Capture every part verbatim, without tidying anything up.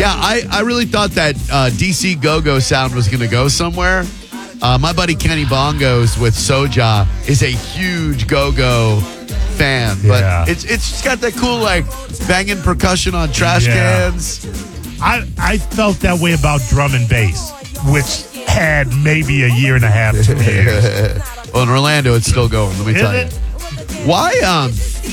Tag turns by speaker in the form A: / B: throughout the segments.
A: Yeah, I, I really thought that uh, D C Go-Go sound was going to go somewhere. Uh, my buddy Kenny Bongos with Soja is a huge Go-Go fan, but
B: Yeah.
A: it's it's just got that cool like banging percussion on trash
B: Yeah.
A: cans.
B: I, I felt that way about drum and bass, which had maybe a year and a half, two years.
A: Well, in Orlando, it's still going. Let me
B: Is
A: tell
B: it?
A: you. Why um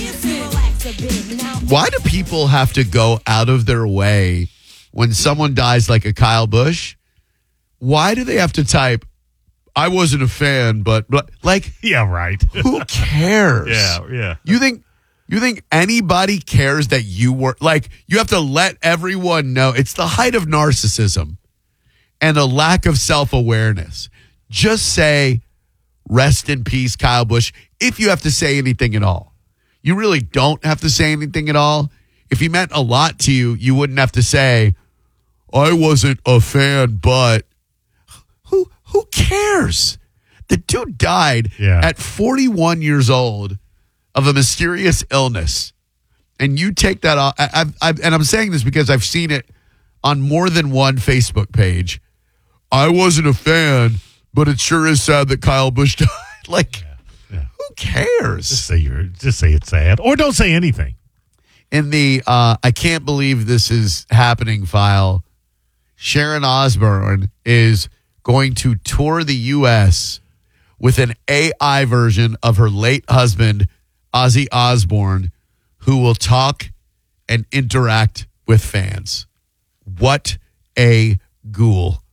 A: why do people have to go out of their way when someone dies like a Kyle Busch? Why do they have to type, I wasn't a fan, but, but like,
B: Yeah, right.
A: who cares?
B: yeah, yeah.
A: You think you think anybody cares that you were like you have to let everyone know it's the height of narcissism and a lack of self-awareness. Just say rest in peace, Kyle Busch, if you have to say anything at all. You really don't have to say anything at all. If he meant a lot to you, you wouldn't have to say, I wasn't a fan, but who who cares? The dude died
B: Yeah.
A: at forty-one years old of a mysterious illness. And you take that off. I, I've, I've, and I'm saying this because I've seen it on more than one Facebook page. I wasn't a fan, but it sure is sad that Kyle Busch died. Like,
B: yeah.
A: who cares?
B: Just say you're, just say it's sad, or don't say anything.
A: In the uh, I can't believe this is happening file, Sharon Osbourne is going to tour the U S with an A I version of her late husband, Ozzy Osbourne, who will talk and interact with fans. What a ghoul.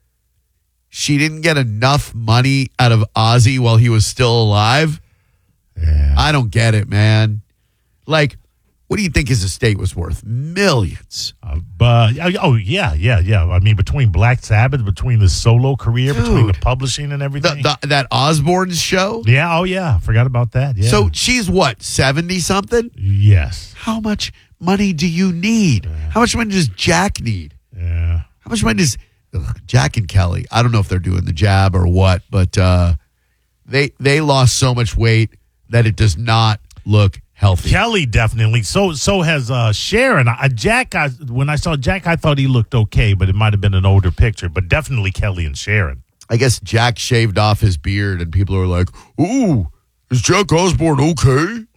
A: She didn't get enough money out of Ozzy while he was still alive.
B: Yeah.
A: I don't get it, man. Like, what do you think his estate was worth? Millions.
B: Uh, but oh yeah, yeah, yeah. I mean, between Black Sabbath, between the solo career,
A: Dude.
B: between the publishing and
A: The,
B: everything.
A: the, that Osbourne show?
B: yeah. Oh yeah. Forgot about that. Yeah.
A: So she's what, seventy something?
B: yes.
A: How much money do you need? How much money does Jack need?
B: Yeah.
A: How much money does ugh, Jack and Kelly? I don't know if they're doing the jab or what, but uh, they they lost so much weight that it does not look healthy.
B: Kelly definitely. So so has uh, Sharon. I, Jack. I, when I saw Jack, I thought he looked okay, but it might have been an older picture. But definitely Kelly and Sharon.
A: I guess Jack shaved off his beard, and people are like, "Ooh, is Jack Osbourne okay?"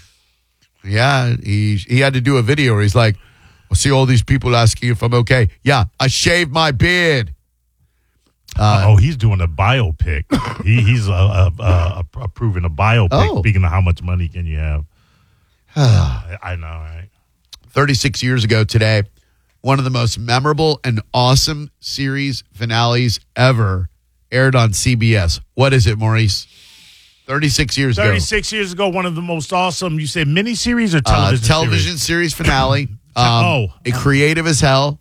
A: Yeah, he he had to do a video where he's like, "I see all these people asking if I'm okay." Yeah, I shaved my beard.
B: Uh, oh, he's doing a biopic. he, he's uh, uh, uh, approving a biopic.
A: Oh.
B: Speaking of how much money can you have? uh, I know, right?
A: thirty-six years ago today, one of the most memorable and awesome series finales ever aired on C B S. What is it, Maurice? thirty-six years ago.
B: thirty-six years ago, one of the most awesome, you say miniseries or
A: Uh,
B: television
A: television
B: series?
A: series finale. Um,
B: Oh.
A: a creative as hell.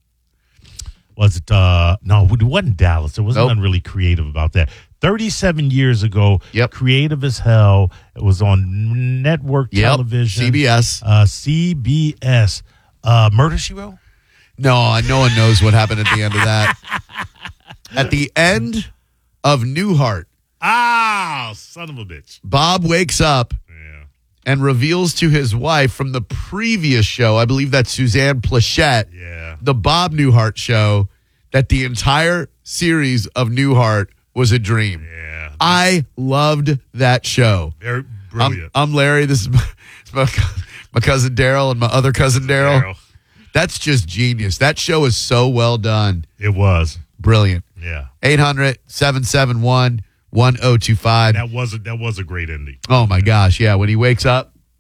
B: Was it, uh, no, it wasn't Dallas. There wasn't
A: Nope.
B: nothing really creative about that. thirty-seven years ago,
A: Yep.
B: creative as hell. It was on network
A: Yep.
B: television.
A: C B S.
B: Uh, C B S. Uh, Murder, She Wrote?
A: No, no one knows what happened at the end of that. At the end of Newhart,
B: Ah, son of a bitch.
A: Bob wakes up
B: Yeah.
A: and reveals to his wife from the previous show, I believe that's Suzanne Plachette,
B: Yeah.
A: the Bob Newhart show, that the entire series of Newhart was a dream.
B: Yeah.
A: I loved that show.
B: Very
A: I'm,
B: brilliant.
A: I'm Larry. This is my, it's my, my cousin Daryl and my other cousin Daryl.
B: Daryl.
A: That's just genius. That show is so well done.
B: It was.
A: Brilliant.
B: Yeah.
A: eight hundred, seven seven one, one oh two five.
B: That was a, that was a great ending.
A: Oh, my gosh. Yeah. When he wakes up